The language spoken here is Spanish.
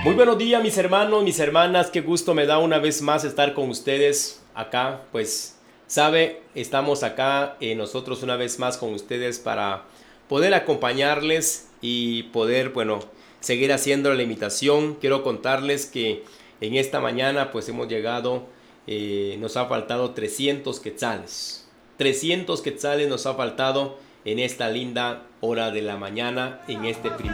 Muy buenos días mis hermanos, mis hermanas, qué gusto me da una vez más estar con ustedes acá, pues sabe, estamos acá nosotros una vez más con ustedes para poder acompañarles y poder, bueno, seguir haciendo la imitación. Quiero contarles que en esta mañana pues hemos llegado, nos ha faltado 300 quetzales. 300 quetzales nos ha faltado en esta linda hora de la mañana, en este primer